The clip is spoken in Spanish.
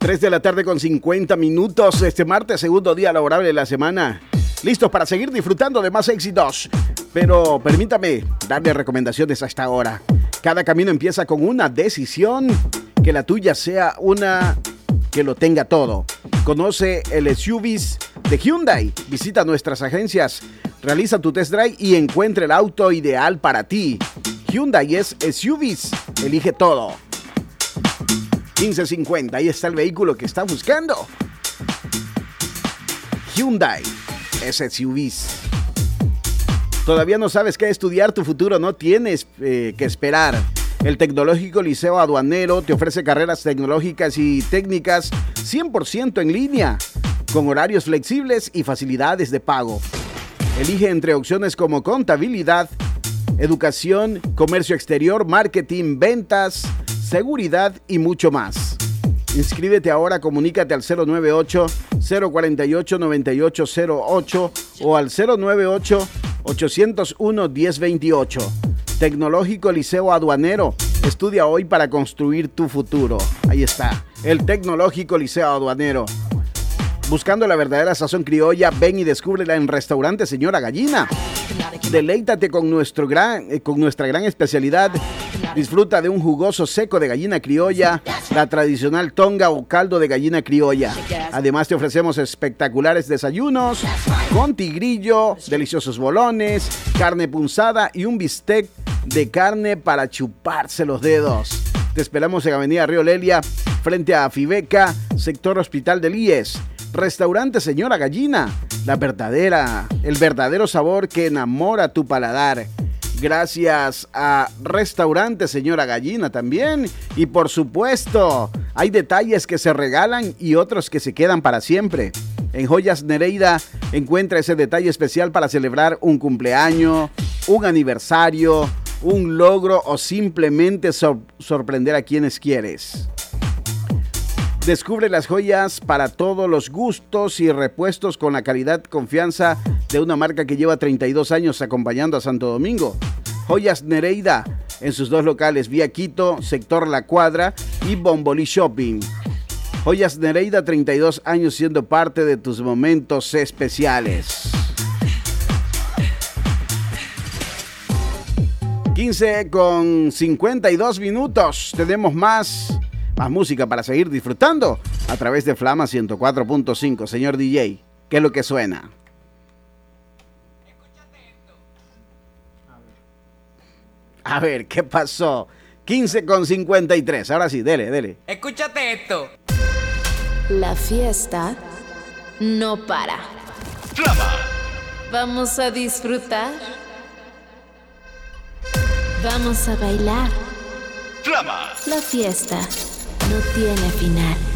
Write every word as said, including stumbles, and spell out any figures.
tres de la tarde con cincuenta minutos. Este martes, segundo día laborable de la semana. Listos para seguir disfrutando de más éxitos. Pero permítame darle recomendaciones a esta hora. Cada camino empieza con una decisión. Que la tuya sea una que lo tenga todo. Conoce el S U Vs de Hyundai. Visita nuestras agencias. Realiza tu test drive y encuentra el auto ideal para ti. Hyundai es S U Vs. Elige todo. quince cincuenta, ahí está el vehículo que está buscando. Hyundai es S U Vs. ¿Todavía no sabes qué estudiar? Tu futuro no tienes eh, que esperar. El Tecnológico Liceo Aduanero te ofrece carreras tecnológicas y técnicas cien por ciento en línea, con horarios flexibles y facilidades de pago. Elige entre opciones como contabilidad, educación, comercio exterior, marketing, ventas, seguridad y mucho más. Inscríbete ahora, comunícate al cero nueve ocho, cero cuatro ocho, nueve ocho cero ocho o al cero nueve ocho, ocho cero uno, uno cero dos ocho. Tecnológico Liceo Aduanero. Estudia hoy para construir tu futuro. Ahí está, el Tecnológico Liceo Aduanero. Buscando la verdadera sazón criolla, ven y descúbrela en Restaurante Señora Gallina. Deleítate con, nuestro gran, eh, con nuestra gran especialidad. Disfruta de un jugoso seco de gallina criolla, la tradicional tonga o caldo de gallina criolla. Además te ofrecemos espectaculares desayunos con tigrillo, deliciosos bolones, carne punzada y un bistec de carne para chuparse los dedos. Te esperamos en Avenida Río Lelia, frente a Fibeca, sector Hospital del I E S. Restaurante Señora Gallina, la verdadera, el verdadero sabor que enamora tu paladar. Gracias a Restaurante Señora Gallina también. Y por supuesto, hay detalles que se regalan y otros que se quedan para siempre. En Joyas Nereida encuentra ese detalle especial para celebrar un cumpleaños, un aniversario, un logro o simplemente sor- sorprender a quienes quieres. Descubre las joyas para todos los gustos y repuestos con la calidad y confianza de una marca que lleva treinta y dos años acompañando a Santo Domingo. Joyas Nereida en sus dos locales, vía Quito, sector La Cuadra y Bombolí Shopping. Joyas Nereida, treinta y dos años siendo parte de tus momentos especiales. quince con cincuenta y dos minutos. Tenemos más... Más música para seguir disfrutando a través de Flama ciento cuatro punto cinco. Señor D J, ¿qué es lo que suena? A ver, ¿qué pasó? quince con cincuenta y tres. Ahora sí, dele, dele. Escúchate esto. La fiesta no para. Flama. Vamos a disfrutar. Vamos a bailar. Flama. La fiesta no tiene final.